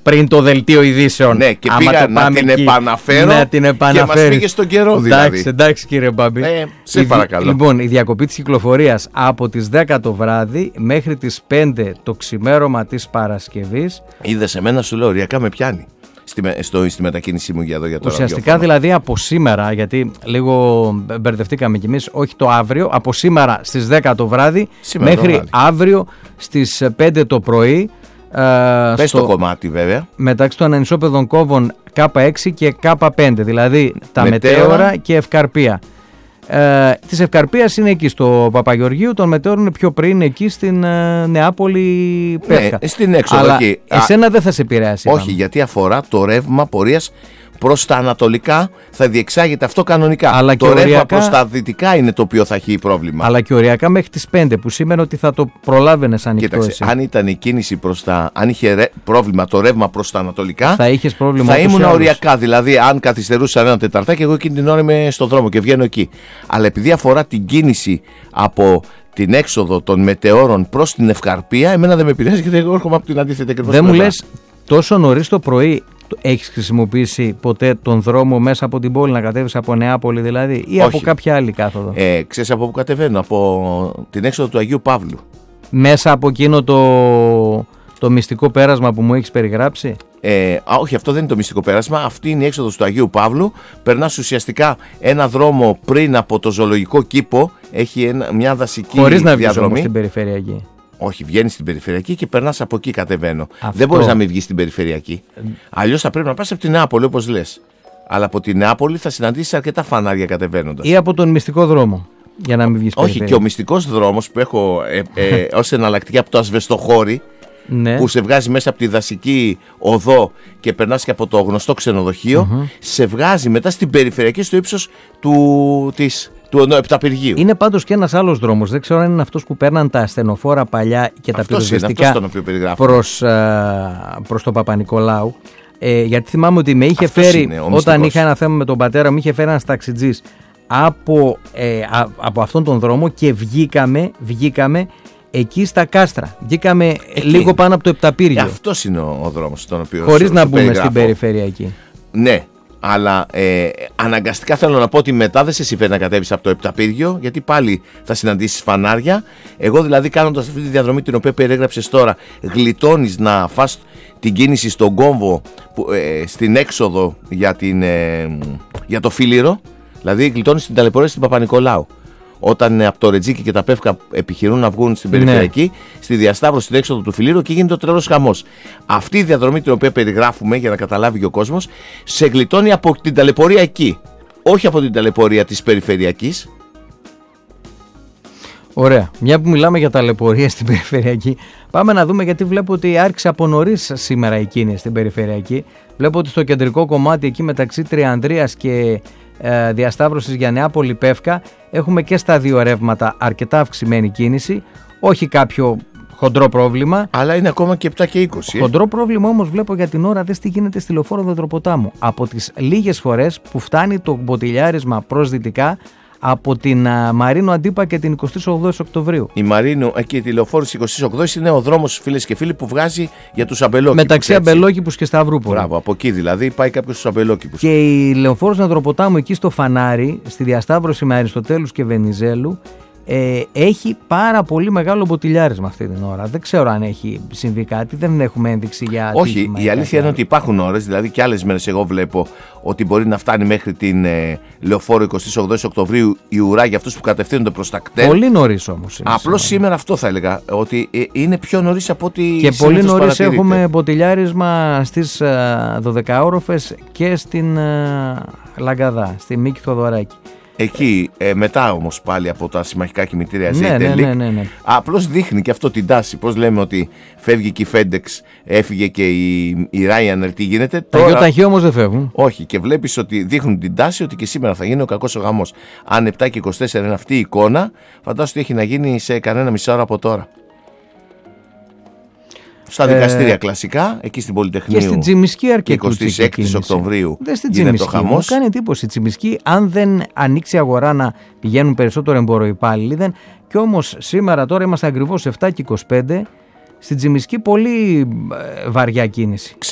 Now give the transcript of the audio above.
πριν το δελτίο ειδήσεων. Ναι, και πήγα να την επαναφέρω και μας πήγε στον καιρό δηλαδή. Εντάξει κύριε Μπάμπη. Σε παρακαλώ. Λοιπόν, η διακοπή της κυκλοφορίας από τις 10 το βράδυ μέχρι τις 5 το ξημέρωμα της Παρασκευής. Είδες, εμένα σου λέω, οριακά με πιάνει στη μετακίνησή μου για εδώ για το ουσιαστικά ραδιόφωνο. Δηλαδή από σήμερα, γιατί λίγο μπερδευτήκαμε κι εμείς, όχι το αύριο, από σήμερα στις 10 το βράδυ σήμερα μέχρι το βράδυ. αύριο στις 5 το πρωί. Πες το κομμάτι βέβαια. Μεταξύ των ανισόπεδων κόβων K6 και K5, δηλαδή τα μετέωρα και Ευκαρπία. Της Ευκαρπίας είναι εκεί στο Παπαγεωργίου, των μετέωρων είναι πιο πριν εκεί στην Νεάπολη Πέφκα. Ναι, στην έξοδο αλλά εκεί. Εσένα δεν θα σε επηρεάσει. Όχι, γιατί αφορά το ρεύμα πορείας προς τα ανατολικά, θα διεξάγεται αυτό κανονικά. Αλλά το ρεύμα οριακά προς τα δυτικά είναι το οποίο θα έχει πρόβλημα. Αλλά και οριακά μέχρι τις 5, που σημαίνει ότι θα το προλάβαινες ανοιχτό. Κοίταξε, αν ήταν η κίνηση αν είχε πρόβλημα το ρεύμα προς τα ανατολικά, θα είχες πρόβλημα. Θα ήμουν οριακά. Δηλαδή, αν καθυστερούσα ένα τεταρτάκι, εγώ εκείνη την ώρα είμαι στον δρόμο και βγαίνω εκεί. Αλλά επειδή αφορά την κίνηση από την έξοδο των μετεώρων προς την Ευκαρπία, εμένα δεν με επηρεάζει γιατί εγώ έρχομαι από την αντίθετη ακριβώς. Δεν μου λες, τόσο νωρίς το πρωί έχεις χρησιμοποιήσει ποτέ τον δρόμο μέσα από την πόλη να κατέβεις από Νεάπολη δηλαδή, ή όχι, από κάποια άλλη κάθοδο? Ξέρεις από πού κατεβαίνω? Από την έξοδο του Αγίου Παύλου. Μέσα από εκείνο το μυστικό πέρασμα που μου έχεις περιγράψει? Όχι, αυτό δεν είναι το μυστικό πέρασμα. Αυτή είναι η έξοδος του Αγίου Παύλου. Περνάς ουσιαστικά ένα δρόμο πριν από το ζωολογικό κήπο. Έχει μια δασική χωρίς να διαδρομή. Χωρίς να βγεις στην περιφερειακή. Όχι, βγαίνεις στην περιφερειακή και περνάς από εκεί, κατεβαίνω. Δεν μπορείς να μην βγεις στην περιφερειακή. Αλλιώς θα πρέπει να πας από την Νεάπολη, όπως λες. Αλλά από την Νεάπολη θα συναντήσεις αρκετά φανάρια κατεβαίνοντας. Ή από τον μυστικό δρόμο, για να μην βγεις περιφερειακή. Όχι, και ο μυστικός δρόμος που έχω ως εναλλακτική από το ασβεστοχώρι. Ναι. Που σε βγάζει μέσα από τη δασική οδό και περνάς και από το γνωστό ξενοδοχείο, σε βγάζει μετά στην περιφερειακή στο ύψος του επταπηργείου. Είναι πάντως και ένας άλλος δρόμος, δεν ξέρω αν είναι αυτός που παίρναν τα ασθενοφόρα παλιά και τα πυροσβεστικά προς το Παπα-Νικολάου. Γιατί θυμάμαι ότι με είχε φέρει, όταν είχα ένα θέμα με τον πατέρα μου, είχε φέρει ένας ταξιτζής από αυτόν τον δρόμο και βγήκαμε εκεί στα Κάστρα. Βγήκαμε λίγο πάνω από το Επταπύργιο. Αυτός είναι ο δρόμος στον οποίο χωρίς να μπούμε στην περιφερειακή. Ναι, αλλά αναγκαστικά θέλω να πω ότι μετά δεν σε συμφέρει να κατέβεις από το Επταπύργιο, γιατί πάλι θα συναντήσεις φανάρια. Εγώ δηλαδή, κάνοντας αυτή τη διαδρομή την οποία περιέγραψες τώρα, γλιτώνεις να φας την κίνηση στον κόμβο στην έξοδο για το Φίλιρο. Δηλαδή γλιτώνεις την ταλαιπωρία στην Παπα-Νικολάου. Όταν από το Ρετζίκι και τα Πεύκα επιχειρούν να βγουν στην περιφερειακή, στη διασταύρωση στην έξοδο του Φιλήρου, και γίνεται ο τρελός χαμός. Αυτή η διαδρομή την οποία περιγράφουμε, για να καταλάβει και ο κόσμος, σε γλιτώνει από την ταλαιπωρία εκεί, όχι από την ταλαιπωρία της περιφερειακής. Ωραία. Μια που μιλάμε για ταλαιπωρία στην περιφερειακή, πάμε να δούμε, γιατί βλέπω ότι άρχισε από νωρίς σήμερα η κίνηση στην περιφερειακή. Βλέπω ότι στο κεντρικό κομμάτι, εκεί μεταξύ Τριανδρίας και διασταύρωσης για Νεάπολη Πεύκα, έχουμε και στα δύο ρεύματα αρκετά αυξημένη κίνηση, όχι κάποιο χοντρό πρόβλημα. Αλλά είναι ακόμα και 7 και 20. Χοντρό πρόβλημα όμως βλέπω για την ώρα, δες τι γίνεται στη λεωφόρο Δεντροποτάμου. Από τις λίγες φορές που φτάνει το μποτιλιάρισμα προς δυτικά από την Μαρίνο Αντίπα και την 28 Οκτωβρίου. Η Μαρίνο, εκεί τη λεωφόρο 28 είναι ο δρόμος, φίλες και φίλοι, που βγάζει για τους Αμπελόκηπους. Μεταξύ Αμπελόκηπους και Σταυρούπολη. Μπράβο, από εκεί δηλαδή πάει κάποιος στους Αμπελόκηπους. Και η λεωφόρος Δεντροποτάμου, εκεί στο φανάρι, στη διασταύρωση με Αριστοτέλους και Βενιζέλου, έχει πάρα πολύ μεγάλο μποτιλιάρισμα αυτή την ώρα. Δεν ξέρω αν έχει συμβεί κάτι, δεν έχουμε ένδειξη για. Όχι, η αλήθεια είναι ότι υπάρχουν ώρες, δηλαδή και άλλες μέρες εγώ βλέπω ότι μπορεί να φτάνει μέχρι την λεωφόρο 28 Οκτωβρίου η ουρά για αυτούς που κατευθύνονται προς τα κτέλ. Πολύ νωρίς όμως. Απλώς σήμερα αυτό θα έλεγα, ότι είναι πιο νωρίς από ό,τι. Και πολύ νωρίς έχουμε μποτιλιάρισμα στις 12όροφες και στην Λαγκαδά, στη Μίκη Θοδωράκη. Εκεί μετά όμως πάλι από τα συμμαχικά κημητήρια ναι. Απλώς δείχνει και αυτό την τάση. Πώς λέμε ότι φεύγει και η FedEx, έφυγε και η Ryanair, τι γίνεται. Τα ΙΟΤΑΧ όμως δεν φεύγουν. Όχι, και βλέπεις ότι δείχνουν την τάση ότι και σήμερα θα γίνει ο κακός ο γαμός. Αν 7 και 24 είναι αυτή η εικόνα, φαντάσου ότι έχει να γίνει σε κανένα μισή ώρα από τώρα. Στα δικαστήρια κλασικά, εκεί στην Πολυτεχνείου. Και στην Τσιμισκή αρκετή 26 Οκτωβρίου γίνεται ο χαμός. Μου κάνει εντύπωση η Τσιμισκή, αν δεν ανοίξει αγορά να πηγαίνουν περισσότερο εμποροϊπάλληλοι. Και όμως σήμερα, τώρα είμαστε ακριβώς 7 και 25, στην Τσιμισκή πολύ βαριά κίνηση.